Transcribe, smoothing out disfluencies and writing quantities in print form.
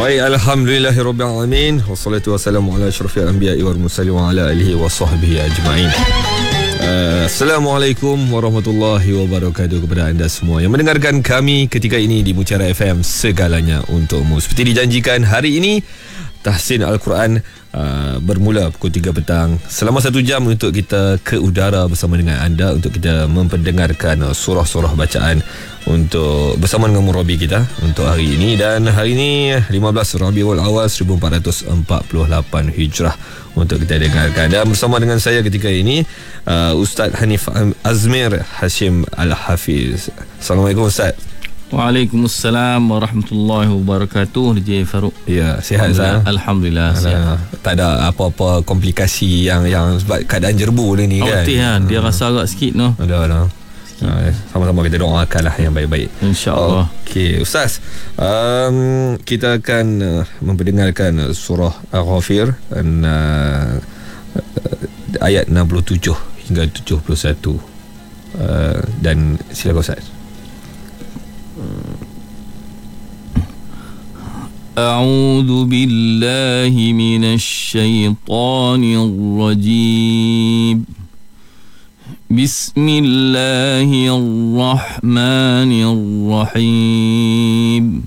Baik, alhamdulillahirrabbilalamin. Wassalatu wassalamu ala asyrafil anbiya'i wal mursalin wa ala alihi wa sahbihi ajma'in. Assalamualaikum warahmatullahi wabarakatuh kepada anda semua yang mendengarkan kami ketika ini di Mutiara FM, segalanya untukmu. Seperti dijanjikan, hari ini tahsin Al-Quran bermula pukul 3 petang. Selama 1 jam untuk kita ke udara bersama dengan anda, untuk kita memperdengarkan surah-surah bacaan untuk bersama dengan murabi kita untuk hari ini. Dan hari ini 15 Rabiul Awal 1448 Hijrah untuk kita dengarkan. Dan bersama dengan saya ketika ini Ustaz Hanif Azmir Hashim Al-Hafiz. Assalamualaikum Ustaz. Waalaikumsalam warahmatullahi wabarakatuh. DJ Farouk. Ya, sihat Ustaz? Alhamdulillah sihat. Tak ada apa-apa komplikasi yang sebab keadaan jerbu ni kan. Dia rasa agak sikit no. Ada. Sama-sama kita doakanlah yang baik-baik, InsyaAllah. Okey Ustaz, kita akan memperdengarkan surah Al-Ghafir ayat 67 hingga 71. Dan silakan Ustaz. A'udzu billahi minasy syaithanir rajim. Bismillahirrahmanirrahim.